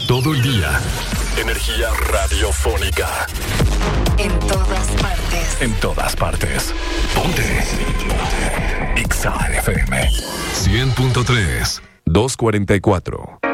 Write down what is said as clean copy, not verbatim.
todo el día. Energía radiofónica. En todas partes. En todas partes. Ponte. Exa FM 100.3 244.